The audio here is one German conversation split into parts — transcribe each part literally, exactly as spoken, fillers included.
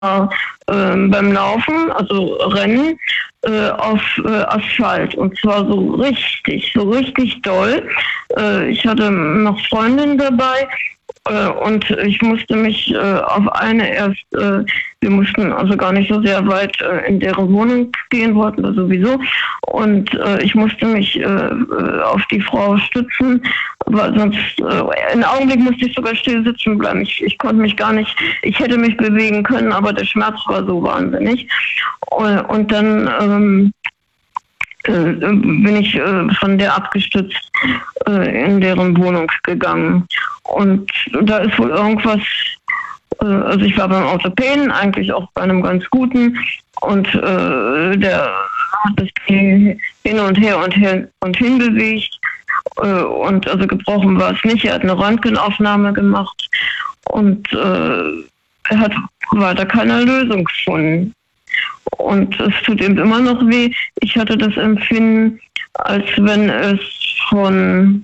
äh, beim Laufen, also Rennen, äh, auf äh, Asphalt. Und zwar so richtig, so richtig doll. Äh, ich hatte noch Freundinnen dabei. Und ich musste mich äh, auf eine erst, äh, wir mussten also gar nicht so sehr weit äh, in deren Wohnung gehen, wollten wir sowieso. Und äh, ich musste mich äh, auf die Frau stützen, weil sonst, äh, im Augenblick musste ich sogar still sitzen bleiben. Ich, ich konnte mich gar nicht, ich hätte mich bewegen können, aber der Schmerz war so wahnsinnig. Und, und dann ähm, äh, bin ich äh, von der abgestützt äh, in deren Wohnung gegangen. Und da ist wohl irgendwas, äh, also ich war beim Orthopäden, eigentlich auch bei einem ganz guten, und äh, der hat das Knie hin und her und her und hin bewegt, äh, und also gebrochen war es nicht. Er hat eine Röntgenaufnahme gemacht und äh, er hat weiter keine Lösung gefunden. Und es tut ihm immer noch weh. Ich hatte das Empfinden, als wenn es von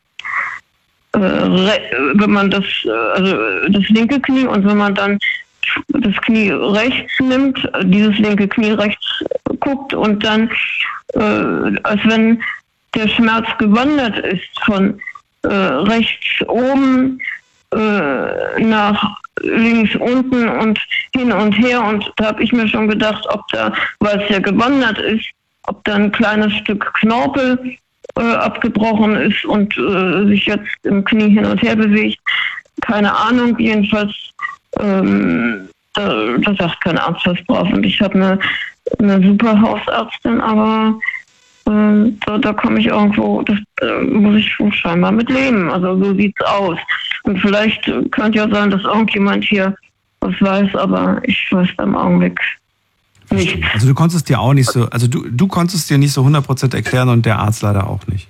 wenn man das, also das linke Knie, und wenn man dann das Knie rechts nimmt, dieses linke Knie rechts guckt und dann, äh, als wenn der Schmerz gewandert ist von äh, rechts oben äh, nach links unten und hin und her, und da habe ich mir schon gedacht, ob da, weil es ja gewandert ist, ob da ein kleines Stück Knorpel Äh, abgebrochen ist und äh, sich jetzt im Knie hin und her bewegt. Keine Ahnung, jedenfalls ähm, da, da sagt kein Arzt was drauf. Und ich habe eine, eine super Hausärztin, aber äh, da, da komme ich irgendwo, das äh, muss ich scheinbar mit leben. Also so sieht's aus. Und vielleicht äh, könnte ja sein, dass irgendjemand hier was weiß, aber ich weiß im Augenblick nicht. Also du konntest dir auch nicht so, also du, du konntest dir nicht so hundert Prozent erklären und der Arzt leider auch nicht.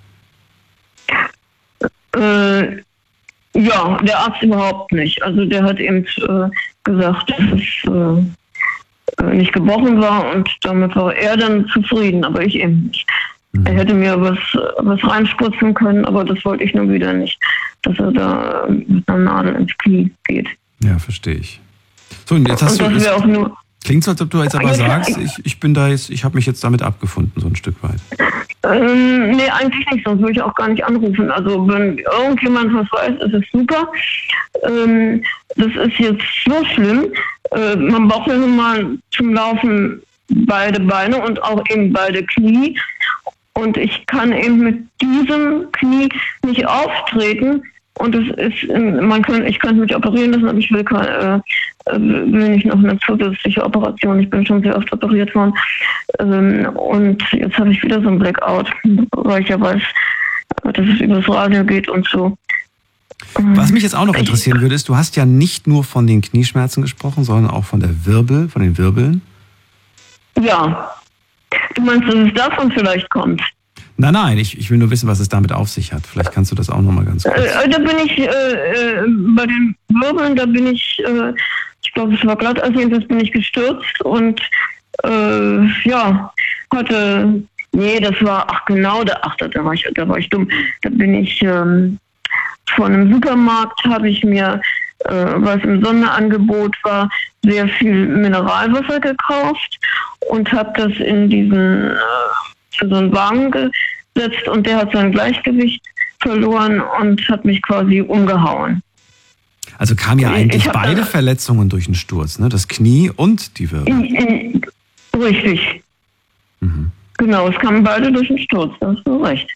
Äh, ja, der Arzt überhaupt nicht. Also der hat eben äh, gesagt, dass es äh, nicht gebrochen war, und damit war er dann zufrieden, aber ich eben nicht. Mhm. Er hätte mir was, was reinspritzen können, aber das wollte ich nur wieder nicht, dass er da mit einer Nadel ins Knie geht. Ja, verstehe ich. So, und jetzt hast und du... Das auch nur Klingt so, als ob du jetzt aber sagst, ich, ich bin da jetzt, ich habe mich jetzt damit abgefunden, so ein Stück weit. Ähm, nee, eigentlich nicht, sonst würde ich auch gar nicht anrufen. Also wenn irgendjemand was weiß, ist es super. Ähm, das ist jetzt so schlimm. Äh, man braucht ja nun mal zum Laufen beide Beine und auch eben beide Knie. Und ich kann eben mit diesem Knie nicht auftreten. Und es ist, man kann, ich könnte mich operieren lassen, aber ich will, keine, äh, will nicht noch eine zusätzliche Operation. Ich bin schon sehr oft operiert worden. Ähm, und jetzt habe ich wieder so ein Blackout, weil ich ja weiß, dass es übers Radio geht und so. Was mich jetzt auch noch interessieren würde, ist, du hast ja nicht nur von den Knieschmerzen gesprochen, sondern auch von der Wirbel, von den Wirbeln. Ja. Du meinst, dass es davon vielleicht kommt? Nein, nein, ich, ich will nur wissen, was es damit auf sich hat. Vielleicht kannst du das auch nochmal ganz kurz... Äh, da bin ich, äh, äh, bei den Wirbeln, da bin ich, äh, ich glaube, es war glatt, also jedenfalls bin ich gestürzt und, äh, ja, hatte, nee, das war, ach genau, da, ach, da, da, war ich, da war ich dumm. Da bin ich, ähm, von einem Supermarkt habe ich mir, äh, was im Sonderangebot war, sehr viel Mineralwasser gekauft und habe das in diesen... Äh, für so einen Wagen gesetzt, und der hat sein Gleichgewicht verloren und hat mich quasi umgehauen. Also kamen ja eigentlich beide Verletzungen durch den Sturz, ne? Das Knie und die Wirbel. In, in, richtig. Mhm. Genau, es kamen beide durch den Sturz, da hast du recht.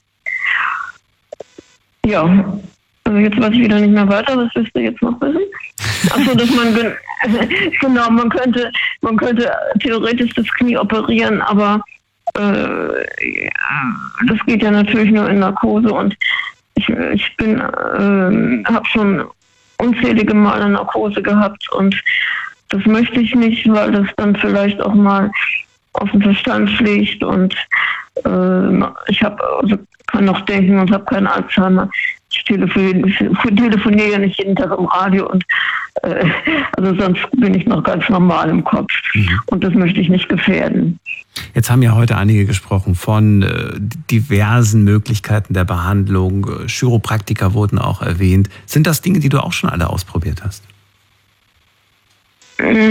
Ja, also jetzt weiß ich wieder nicht mehr weiter, was willst du jetzt noch wissen? Achso, dass man, genau, man könnte, man könnte theoretisch das Knie operieren, aber das geht ja natürlich nur in Narkose, und ich, ich bin, äh, habe schon unzählige Male Narkose gehabt, und das möchte ich nicht, weil das dann vielleicht auch mal auf den Verstand schlägt, und äh, ich habe, also kann noch denken und habe keinen Alzheimer. Ich telefoniere, telefoniere ja nicht jeden Tag im Radio, und äh, also sonst bin ich noch ganz normal im Kopf, mhm. und das möchte ich nicht gefährden. Jetzt haben ja heute einige gesprochen von äh, diversen Möglichkeiten der Behandlung. Chiropraktiker wurden auch erwähnt. Sind das Dinge, die du auch schon alle ausprobiert hast? Mhm.